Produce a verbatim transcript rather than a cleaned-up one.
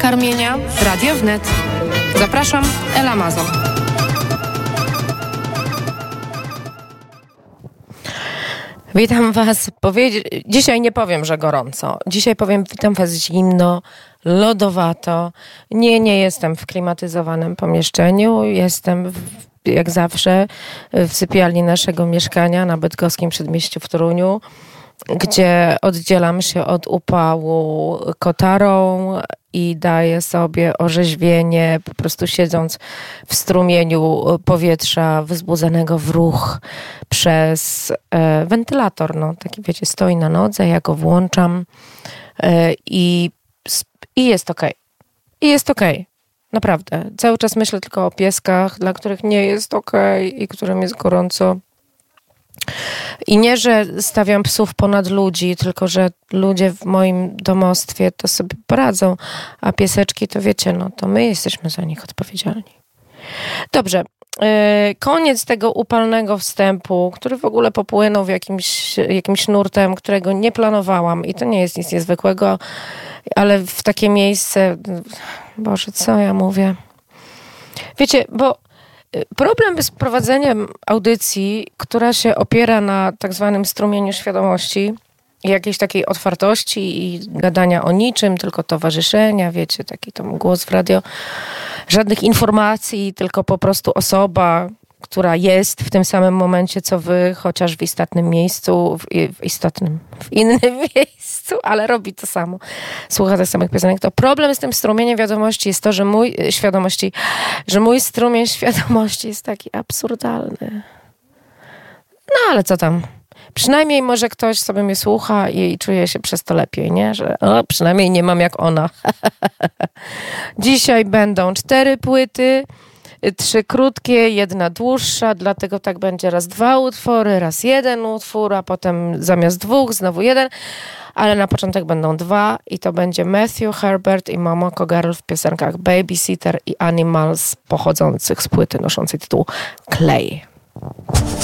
karmienia w Radio Wnet. Zapraszam, Ela Mazon. Witam Was. Powie... Dzisiaj nie powiem, że gorąco. Dzisiaj powiem, witam Was zimno, lodowato. Nie, nie jestem w klimatyzowanym pomieszczeniu. Jestem w, jak zawsze w sypialni naszego mieszkania na Bydgoskim Przedmieściu w Toruniu, gdzie oddzielam się od upału kotarą i daję sobie orzeźwienie, po prostu siedząc w strumieniu powietrza wzbudzonego w ruch przez e, wentylator. No, taki wiecie, stoi na nodze, ja go włączam e, i, i jest okej. I jest okej. Naprawdę. Cały czas myślę tylko o pieskach, dla których nie jest okej i którym jest gorąco. I nie, że stawiam psów ponad ludzi, tylko że ludzie w moim domostwie to sobie poradzą, a pieseczki to wiecie, no to my jesteśmy za nich odpowiedzialni. Dobrze, yy, koniec tego upalnego wstępu, który w ogóle popłynął w jakimś, jakimś nurtem, którego nie planowałam i to nie jest nic niezwykłego, ale w takie miejsce, Boże, co ja mówię? Wiecie, bo problem z prowadzeniem audycji, która się opiera na tak zwanym strumieniu świadomości i jakiejś takiej otwartości i gadania o niczym, tylko towarzyszenia, wiecie, taki tam głos w radio, żadnych informacji, tylko po prostu osoba, która jest w tym samym momencie co wy, chociaż w istotnym miejscu, w, w istotnym, w innym miejscu, ale robi to samo. Słucha tych samych piosenek. To problem z tym strumieniem wiadomości jest to, że mój świadomości, że mój strumień świadomości jest taki absurdalny. No ale co tam? Przynajmniej może ktoś sobie mnie słucha i czuje się przez to lepiej, nie? Że o, przynajmniej nie mam jak ona. Dzisiaj będą cztery płyty, trzy krótkie, jedna dłuższa, dlatego tak będzie raz dwa utwory, raz jeden utwór, a potem zamiast dwóch znowu jeden, ale na początek będą dwa i to będzie Matthew Herbert i Momoko Girl w piosenkach Babysitter i Animals pochodzących z płyty noszącej tytuł Clay.